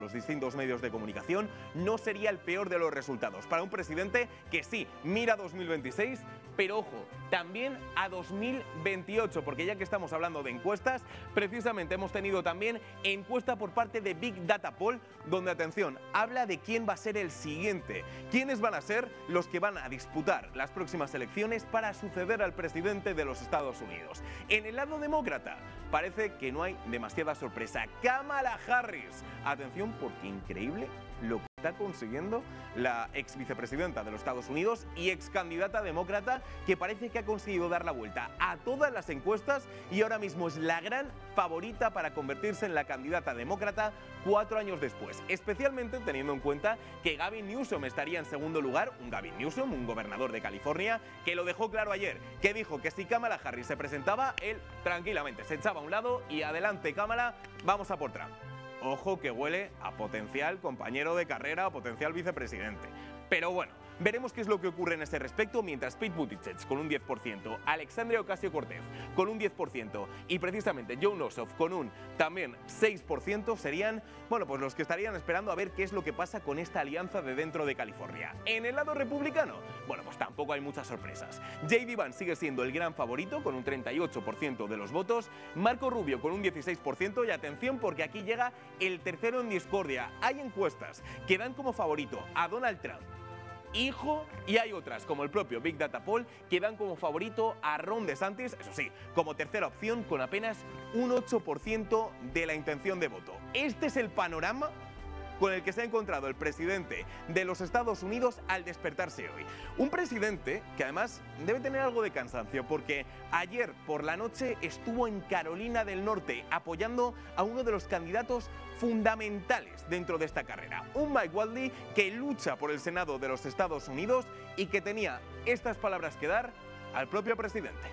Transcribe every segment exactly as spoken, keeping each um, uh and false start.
los distintos medios de comunicación, no sería el peor de los resultados para un presidente que sí mira a dos mil veintiséis, pero ojo, también a dos mil veintiocho, porque ya que estamos hablando de encuestas, precisamente hemos tenido también encuesta por parte de Big Data Poll, donde, atención, habla de quién va a ser el siguiente, quiénes van a ser los que van a disputar las próximas elecciones para suceder al presidente de los Estados Unidos. En el lado demócrata, parece que no hay demasiada sorpresa. Kamala Harris, atención, porque increíble lo que está consiguiendo la ex vicepresidenta de los Estados Unidos y ex candidata demócrata, que parece que ha conseguido dar la vuelta a todas las encuestas y ahora mismo es la gran favorita para convertirse en la candidata demócrata cuatro años después, especialmente teniendo en cuenta que Gavin Newsom estaría en segundo lugar, un Gavin Newsom, un gobernador de California, que lo dejó claro ayer, que dijo que si Kamala Harris se presentaba, él tranquilamente se echaba a un lado y adelante Kamala, vamos a por Trump. Ojo que huele a potencial compañero de carrera o potencial vicepresidente. Pero bueno, veremos qué es lo que ocurre en ese respecto, mientras Pete Buttigieg con un diez por ciento, Alexandria Ocasio-Cortez con un diez por ciento y precisamente Jon Ossoff con un también seis por ciento serían, bueno, pues los que estarían esperando a ver qué es lo que pasa con esta alianza de dentro de California. En el lado republicano, bueno, pues tampoco hay muchas sorpresas. J D Vance sigue siendo el gran favorito con un treinta y ocho por ciento de los votos, Marco Rubio con un dieciséis por ciento y atención porque aquí llega el tercero en discordia. Hay encuestas que dan como favorito a Donald Trump, hijo, y hay otras, como el propio Big Data Poll, que dan como favorito a Ron DeSantis, eso sí, como tercera opción, con apenas un ocho por ciento de la intención de voto. Este es el panorama con el que se ha encontrado el presidente de los Estados Unidos al despertarse hoy. Un presidente que además debe tener algo de cansancio, porque ayer por la noche estuvo en Carolina del Norte apoyando a uno de los candidatos fundamentales dentro de esta carrera, un Mike Whatley que lucha por el Senado de los Estados Unidos y que tenía estas palabras que dar al propio presidente.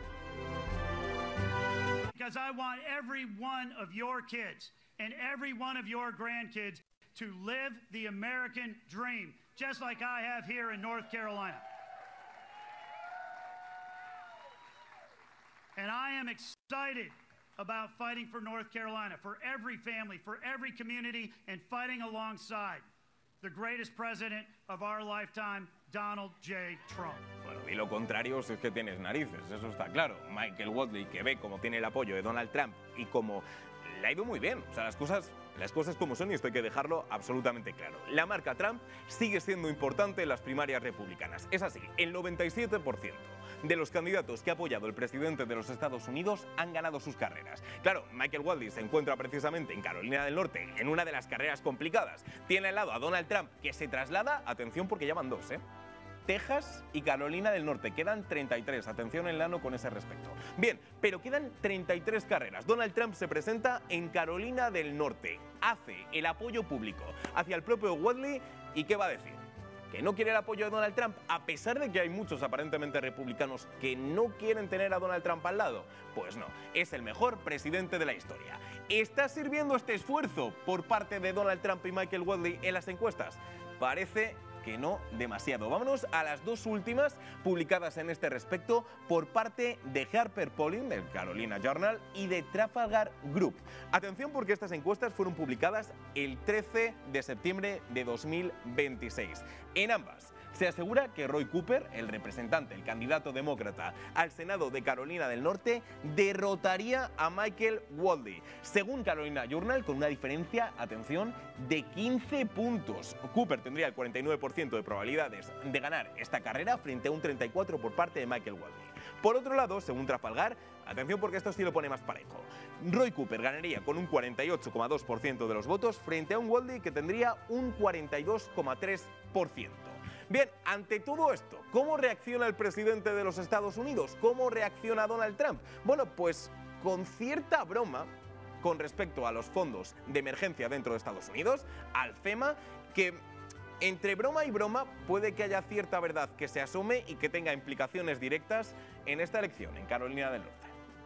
Because I want every one of your kids and every one of your grandkids to live the American dream, just like I have here in North Carolina. And I am excited about fighting for North Carolina, for every family, for every community, and fighting alongside the greatest president of our lifetime, Donald J. Trump. Bueno, y lo contrario si es que tienes narices, eso está claro. Michael Whatley, que ve cómo tiene el apoyo de Donald Trump y cómo le ha ido muy bien, o sea, las cosas, las cosas como son, y esto hay que dejarlo absolutamente claro. La marca Trump sigue siendo importante en las primarias republicanas. Es así, el noventa y siete por ciento de los candidatos que ha apoyado el presidente de los Estados Unidos han ganado sus carreras. Claro, Michael Whatley se encuentra precisamente en Carolina del Norte, en una de las carreras complicadas. Tiene al lado a Donald Trump, que se traslada, atención porque ya van dos, ¿eh? Texas y Carolina del Norte. Quedan treinta y tres. Atención, enlano, con ese respecto. Bien, pero quedan treinta y tres carreras. Donald Trump se presenta en Carolina del Norte. Hace el apoyo público hacia el propio Whatley. ¿Y qué va a decir? ¿Que no quiere el apoyo de Donald Trump? A pesar de que hay muchos aparentemente republicanos que no quieren tener a Donald Trump al lado. Pues no, es el mejor presidente de la historia. ¿Está sirviendo este esfuerzo por parte de Donald Trump y Michael Whatley en las encuestas? Parece que no demasiado. Vámonos a las dos últimas publicadas en este respecto por parte de Harper Polling, del Carolina Journal, y de Trafalgar Group. Atención porque estas encuestas fueron publicadas el trece de septiembre de dos mil veintiséis. En ambas se asegura que Roy Cooper, el representante, el candidato demócrata al Senado de Carolina del Norte, derrotaría a Michael Whatley. Según Carolina Journal, con una diferencia, atención, de quince puntos. Cooper tendría el cuarenta y nueve por ciento de probabilidades de ganar esta carrera frente a un treinta y cuatro por ciento por parte de Michael Whatley. Por otro lado, según Trafalgar, atención porque esto sí lo pone más parejo, Roy Cooper ganaría con un cuarenta y ocho coma dos por ciento de los votos frente a un Whatley que tendría un cuarenta y dos coma tres por ciento. Bien, ante todo esto, ¿cómo reacciona el presidente de los Estados Unidos? ¿Cómo reacciona Donald Trump? Bueno, pues con cierta broma con respecto a los fondos de emergencia dentro de Estados Unidos, al FEMA, que entre broma y broma puede que haya cierta verdad que se asome y que tenga implicaciones directas en esta elección en Carolina del Norte.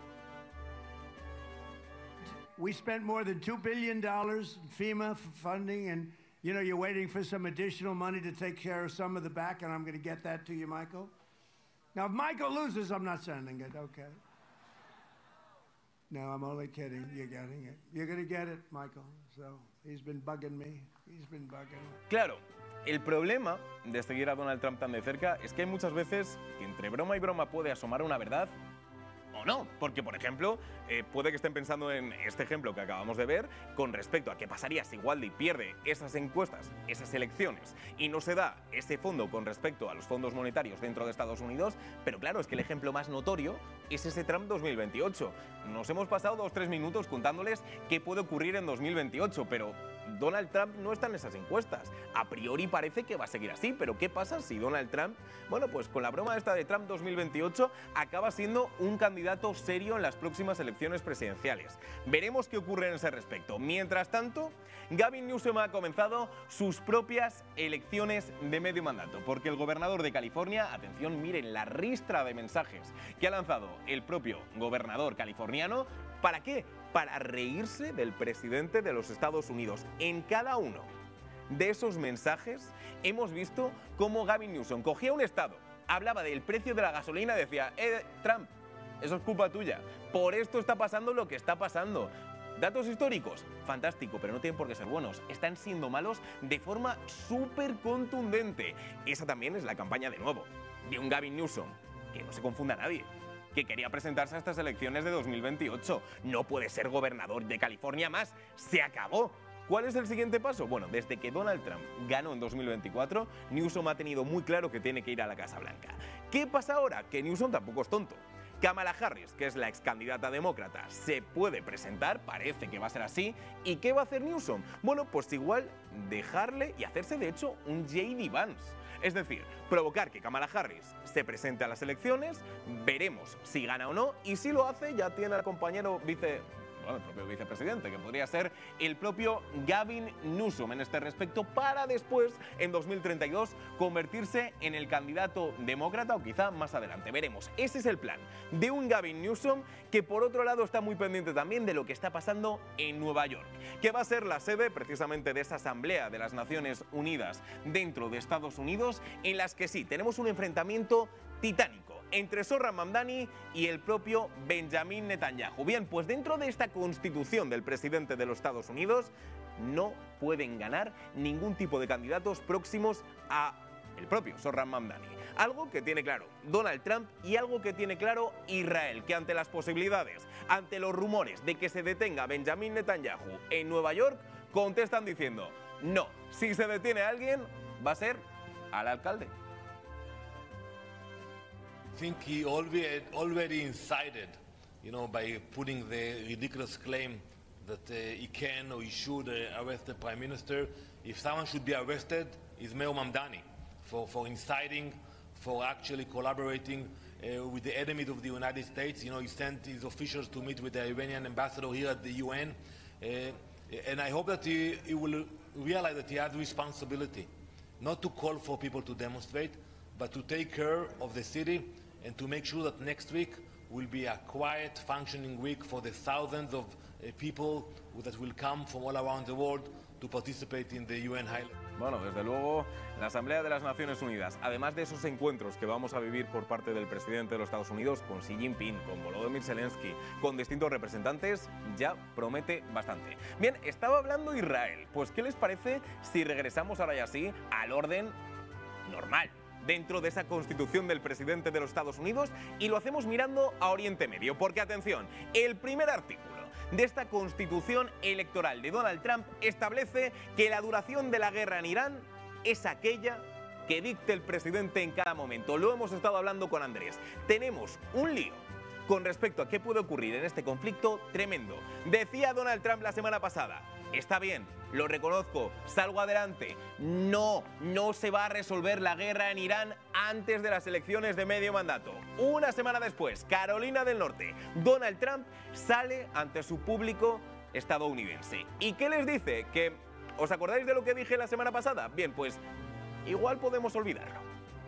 We spent more than two billion dollars in FEMA funding, and you know, you're waiting for some additional money to take care of some of the back, and I'm going to get that to you, Michael. Now, if Michael loses, I'm not sending it, okay? No, I'm only kidding. You're getting it. You're going to get it, Michael. So He's been bugging me. He's been bugging. Claro, el problema de seguir a Donald Trump tan de cerca es que hay muchas veces que entre broma y broma puede asomar una verdad o no, porque por ejemplo, eh, puede que estén pensando en este ejemplo que acabamos de ver con respecto a qué pasaría si Waldy pierde esas encuestas, esas elecciones y no se da ese fondo con respecto a los fondos monetarios dentro de Estados Unidos, pero claro, es que el ejemplo más notorio es ese Trump dos mil veintiocho. Nos hemos pasado dos o tres minutos contándoles qué puede ocurrir en dos mil veintiocho, pero Donald Trump no está en esas encuestas. A priori parece que va a seguir así, pero ¿qué pasa si Donald Trump, bueno, pues con la broma esta de Trump dos mil veintiocho, acaba siendo un candidato serio en las próximas elecciones presidenciales? Veremos qué ocurre en ese respecto. Mientras tanto, Gavin Newsom ha comenzado sus propias elecciones de medio mandato, porque el gobernador de California, atención, miren la ristra de mensajes que ha lanzado el propio gobernador californiano. ¿Para qué? Para reírse del presidente de los Estados Unidos. En cada uno de esos mensajes hemos visto cómo Gavin Newsom cogía un estado, hablaba del precio de la gasolina y decía, eh, Trump, eso es culpa tuya, por esto está pasando lo que está pasando. Datos históricos, fantástico, pero no tienen por qué ser buenos. Están siendo malos de forma súper contundente. Esa también es la campaña, de nuevo, de un Gavin Newsom, que no se confunda a nadie, que quería presentarse a estas elecciones de dos mil veintiocho. No puede ser gobernador de California más. ¡Se acabó! ¿Cuál es el siguiente paso? Bueno, desde que Donald Trump ganó en dos mil veinticuatro, Newsom ha tenido muy claro que tiene que ir a la Casa Blanca. ¿Qué pasa ahora? Que Newsom tampoco es tonto. Kamala Harris, que es la ex candidata demócrata, se puede presentar, parece que va a ser así. ¿Y qué va a hacer Newsom? Bueno, pues igual dejarle y hacerse de hecho un J D Vance. Es decir, provocar que Kamala Harris se presente a las elecciones, veremos si gana o no, y si lo hace ya tiene al compañero vice... bueno, el propio vicepresidente, que podría ser el propio Gavin Newsom en este respecto, para después, en dos mil treinta y dos, convertirse en el candidato demócrata o quizá más adelante. Veremos. Ese es el plan de un Gavin Newsom que, por otro lado, está muy pendiente también de lo que está pasando en Nueva York, que va a ser la sede precisamente de esa Asamblea de las Naciones Unidas dentro de Estados Unidos, en las que sí, tenemos un enfrentamiento titánico entre Zohran Mamdani y el propio Benjamin Netanyahu. Bien, pues dentro de esta constitución del presidente de los Estados Unidos no pueden ganar ningún tipo de candidatos próximos a el propio Zohran Mamdani. Algo que tiene claro Donald Trump y algo que tiene claro Israel, que ante las posibilidades, ante los rumores de que se detenga Benjamin Netanyahu en Nueva York, contestan diciendo, no, si se detiene a alguien, va a ser al alcalde. I think he already, already incited, you know, by putting the ridiculous claim that uh, he can or he should uh, arrest the prime minister. If someone should be arrested, it's Meir Mamdani for, for inciting, for actually collaborating uh, with the enemy of the United States. You know, he sent his officials to meet with the Iranian ambassador here at the U N. Uh, and I hope that he, he will realize that he has responsibility, not to call for people to demonstrate, but to take care of the city and to make sure that next week will be a quiet, functioning week for the thousands of uh, people that will come from all around the world to participate in the U N High. Bueno, desde luego, la Asamblea de las Naciones Unidas, además de esos encuentros que vamos a vivir por parte del presidente de los Estados Unidos con Xi Jinping, con Volodymyr Zelensky, con distintos representantes, ya promete bastante. Bien, estaba hablando Israel. Pues, ¿qué les parece si regresamos ahora ya sí al orden normal dentro de esa constitución del presidente de los Estados Unidos, y lo hacemos mirando a Oriente Medio? Porque, atención, el primer artículo de esta constitución electoral de Donald Trump establece que la duración de la guerra en Irán es aquella que dicte el presidente en cada momento. Lo hemos estado hablando con Andrés. Tenemos un lío con respecto a qué puede ocurrir en este conflicto tremendo. Decía Donald Trump la semana pasada, está bien, lo reconozco, salgo adelante. No, no se va a resolver la guerra en Irán antes de las elecciones de medio mandato. Una semana después, Carolina del Norte, Donald Trump sale ante su público estadounidense. ¿Y qué les dice? Que, ¿os acordáis de lo que dije la semana pasada? Bien, pues igual podemos olvidarlo.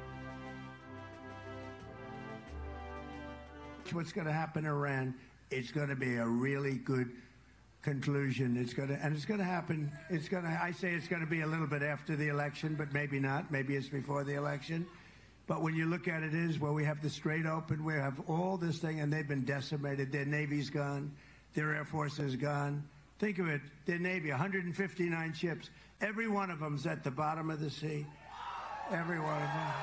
What's going to happen in Iran, it's going to be a really good conclusion. It's going to, and it's going to happen. It's going to, I say it's going to be a little bit after the election, but maybe not. Maybe it's before the election. But when you look at it is, well, we have the Strait open, we have all this thing, and they've been decimated. Their Navy's gone, their Air Force is gone. Think of it, the Navy, one hundred fifty-nine ships. Every one of them's at the bottom of the sea. Every one of them.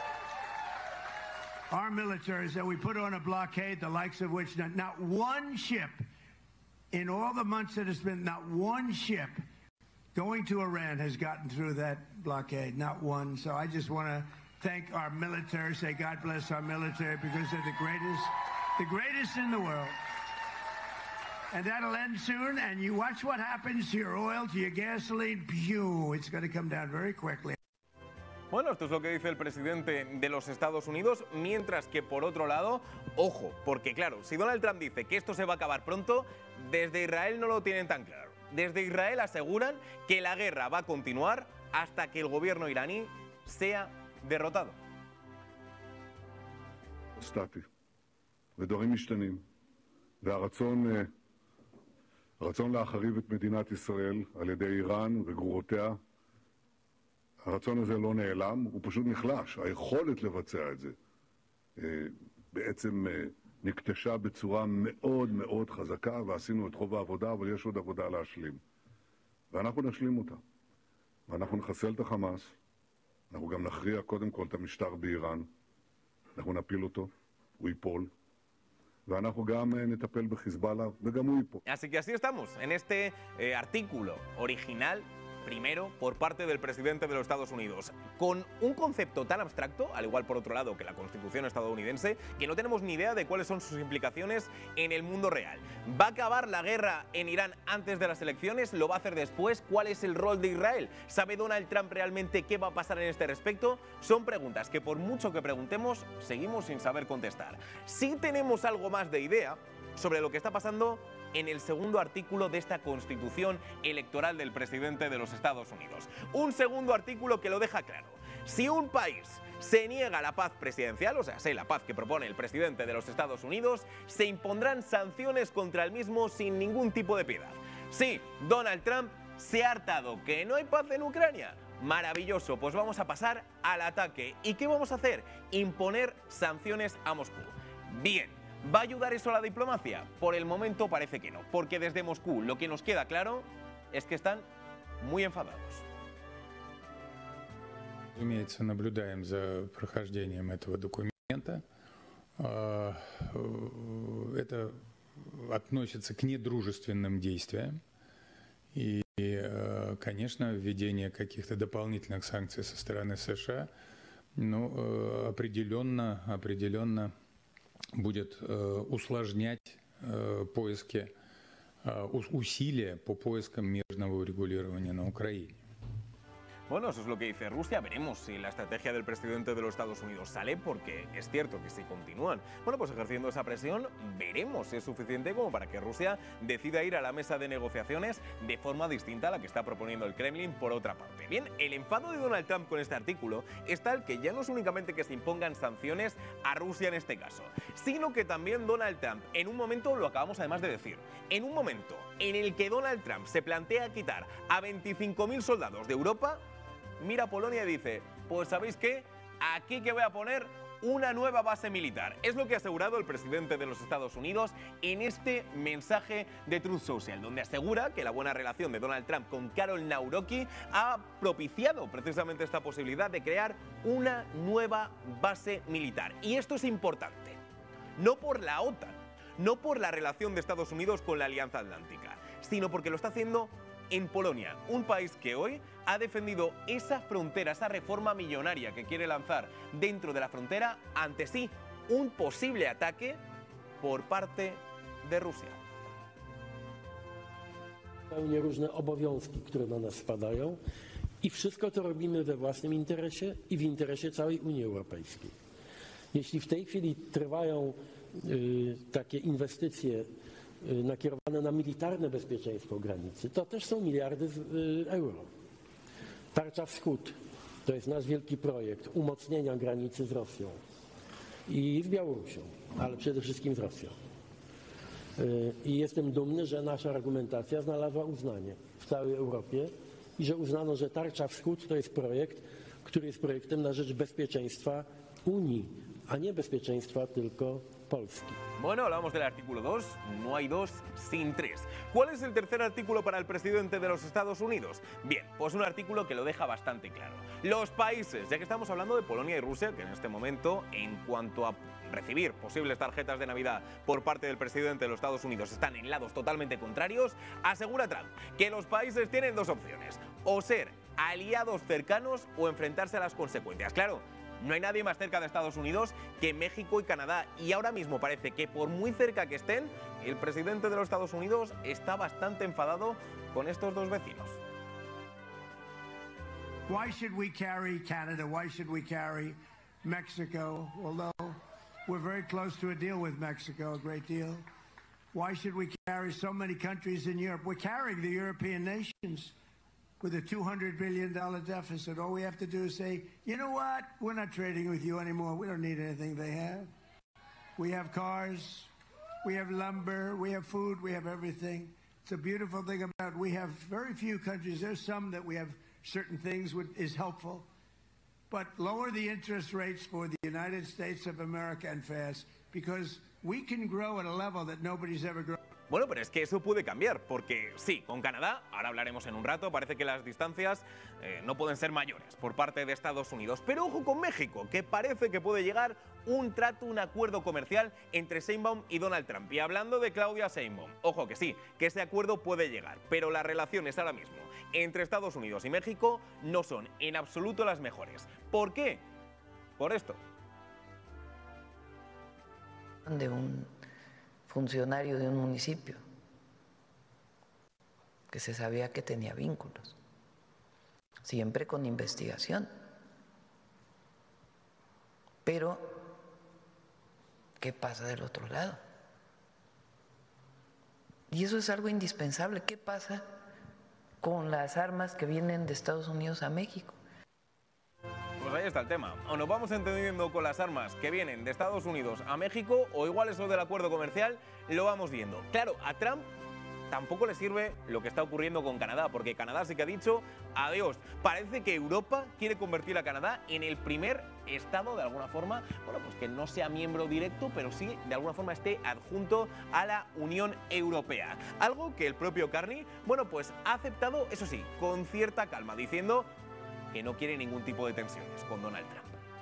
Our military said we put on a blockade, the likes of which not, not one ship, in all the months that it's been, not one ship going to Iran has gotten through that blockade, not one. So I just want to thank our military, say God bless our military, because they're the greatest, the greatest in the world. And that'll end soon, and you watch what happens to your oil, to your gasoline, pew, it's going to come down very quickly. Bueno, esto es lo que dice el presidente de los Estados Unidos, mientras que por otro lado, ojo, porque claro, si Donald Trump dice que esto se va a acabar pronto, desde Israel no lo tienen tan claro. Desde Israel aseguran que la guerra va a continuar hasta que el gobierno iraní sea derrotado. סטטי, ודברים משתנים, והרצון הרצון להחריב את מדינת ישראל על ידי איראן וגרורותיה, הרצון הזה לא נעלם, הוא פשוט נחלש. היכולת לבצע את זה בעצם נקטשה בצורה מאוד מאוד חזקה, ועשינו את רוב העבודה, אבל יש עוד עבודה להשלים. ואנחנו נשלים אותה. ואנחנו נחסל את החמאס, אנחנו גם נכריע קודם כל את המשטר באיראן, אנחנו נפיל אותו, הוא ייפול. Así que así estamos, en este eh, artículo original, primero, por parte del presidente de los Estados Unidos, con un concepto tan abstracto, al igual por otro lado que la Constitución estadounidense, que no tenemos ni idea de cuáles son sus implicaciones en el mundo real. ¿Va a acabar la guerra en Irán antes de las elecciones? ¿Lo va a hacer después? ¿Cuál es el rol de Israel? ¿Sabe Donald Trump realmente qué va a pasar en este respecto? Son preguntas que por mucho que preguntemos, seguimos sin saber contestar. Sí tenemos algo más de idea sobre lo que está pasando en el segundo artículo de esta Constitución electoral del presidente de los Estados Unidos. Un segundo artículo que lo deja claro. Si un país se niega a la paz presidencial, o sea, sé, la paz que propone el presidente de los Estados Unidos, se impondrán sanciones contra el mismo sin ningún tipo de piedad. Sí, Donald Trump se ha hartado que no hay paz en Ucrania. Maravilloso, pues vamos a pasar al ataque. ¿Y qué vamos a hacer? Imponer sanciones a Moscú. Bien. ¿Va a ayudar eso a la diplomacia? Por el momento parece que no, porque desde Moscú lo que nos queda claro es que están muy enfadados. Разумеется, наблюдаем за прохождением этого документа. Это относится к недружественным действиям. И, конечно, введение каких-то дополнительных санкций со стороны США, ну, определенно, определенно будет усложнять поиски, усилия по поискам мирного урегулирования на Украине. Bueno, eso es lo que dice Rusia. Veremos si la estrategia del presidente de los Estados Unidos sale, porque es cierto que si continúan, bueno, pues ejerciendo esa presión, veremos si es suficiente como para que Rusia decida ir a la mesa de negociaciones de forma distinta a la que está proponiendo el Kremlin por otra parte. Bien, el enfado de Donald Trump con este artículo es tal que ya no es únicamente que se impongan sanciones a Rusia en este caso, sino que también Donald Trump, en un momento, lo acabamos además de decir, en un momento en el que Donald Trump se plantea quitar a veinticinco mil soldados de Europa, mira a Polonia y dice, pues ¿sabéis qué? Aquí que voy a poner una nueva base militar. Es lo que ha asegurado el presidente de los Estados Unidos en este mensaje de Truth Social, donde asegura que la buena relación de Donald Trump con Carol Nawrocki ha propiciado precisamente esta posibilidad de crear una nueva base militar. Y esto es importante, no por la OTAN, no por la relación de Estados Unidos con la Alianza Atlántica, sino porque lo está haciendo en Polonia, un país que hoy ha defendido esa frontera, esa reforma millonaria que quiere lanzar dentro de la frontera ante sí un posible ataque por parte de Rusia. Pełnię różne obowiązki, które na nas spadają, i wszystko to robimy we własnym interesie i w interesie całej Unii Europejskiej. Jeśli w tej chwili trwają y, takie inwestycje nakierowane na militarne bezpieczeństwo granicy, to też są miliardy euro. Tarcza Wschód to jest nasz wielki projekt umocnienia granicy z Rosją i z Białorusią, ale przede wszystkim z Rosją. I jestem dumny, że nasza argumentacja znalazła uznanie w całej Europie i że uznano, że Tarcza Wschód to jest projekt, który jest projektem na rzecz bezpieczeństwa Unii, a nie bezpieczeństwa tylko Polski. Bueno, hablamos del artículo dos, no hay dos sin tres. ¿Cuál es el tercer artículo para el presidente de los Estados Unidos? Bien, pues un artículo que lo deja bastante claro. Los países, ya que estamos hablando de Polonia y Rusia, que en este momento, en cuanto a recibir posibles tarjetas de Navidad por parte del presidente de los Estados Unidos, están en lados totalmente contrarios, asegura Trump que los países tienen dos opciones: o ser aliados cercanos o enfrentarse a las consecuencias. Claro, no hay nadie más cerca de Estados Unidos que México y Canadá, y ahora mismo parece que por muy cerca que estén, el presidente de los Estados Unidos está bastante enfadado con estos dos vecinos. Why should we carry Canada? Why should we carry Mexico? Although we're very close to a deal with Mexico, a great deal. Why should we carry so many countries in Europe? We're carrying the European nations with a two hundred billion dollar deficit. All we have to do is say, you know what? We're not trading with you anymore. We don't need anything they have. We have cars, we have lumber, we have food, we have everything. It's a beautiful thing about it. We have very few countries. There's some that we have certain things which is helpful. But lower the interest rates for the United States of America and fast, because we can grow at a level that nobody's ever grown. Bueno, pero es que eso puede cambiar, porque sí, con Canadá, ahora hablaremos en un rato, parece que las distancias eh, no pueden ser mayores por parte de Estados Unidos. Pero ojo con México, que parece que puede llegar un trato, un acuerdo comercial entre Sheinbaum y Donald Trump. Y hablando de Claudia Sheinbaum, ojo que sí, que ese acuerdo puede llegar, pero las relaciones ahora mismo entre Estados Unidos y México no son en absoluto las mejores. ¿Por qué? Por esto. De un funcionario de un municipio que se sabía que tenía vínculos, siempre con investigación. Pero, ¿qué pasa del otro lado? Y eso es algo indispensable. ¿Qué pasa con las armas que vienen de Estados Unidos a México? Pues ahí está el tema. O nos vamos entendiendo con las armas que vienen de Estados Unidos a México, o igual eso del acuerdo comercial lo vamos viendo. Claro, a Trump tampoco le sirve lo que está ocurriendo con Canadá, porque Canadá sí que ha dicho adiós. Parece que Europa quiere convertir a Canadá en el primer estado, de alguna forma, bueno, pues que no sea miembro directo, pero sí, de alguna forma, esté adjunto a la Unión Europea. Algo que el propio Carney, bueno, pues ha aceptado, eso sí, con cierta calma, diciendo que no quiere ningún tipo de tensiones con Donald Trump.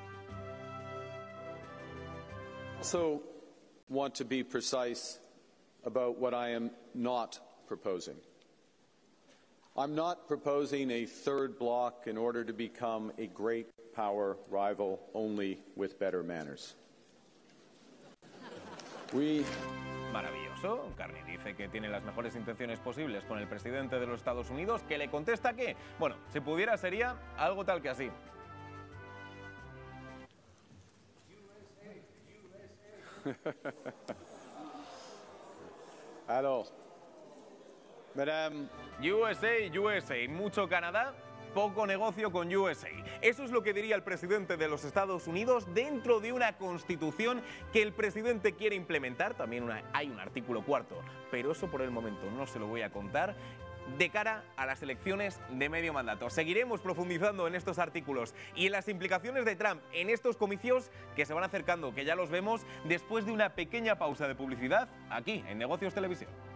Also want to be precise about what I am not proposing. I'm not proposing a third bloc in order to become a great power rival only with better manners. We Maravilloso. Carney dice que tiene las mejores intenciones posibles con el presidente de los Estados Unidos, que le contesta que, bueno, si pudiera sería algo tal que así. Alors, Madame... U S A, U S A, mucho Canadá, poco negocio con U S A. Eso es lo que diría el presidente de los Estados Unidos dentro de una constitución que el presidente quiere implementar. También una, hay un artículo cuarto, pero eso por el momento no se lo voy a contar, de cara a las elecciones de medio mandato. Seguiremos profundizando en estos artículos y en las implicaciones de Trump en estos comicios que se van acercando, que ya los vemos después de una pequeña pausa de publicidad aquí en Negocios Televisión.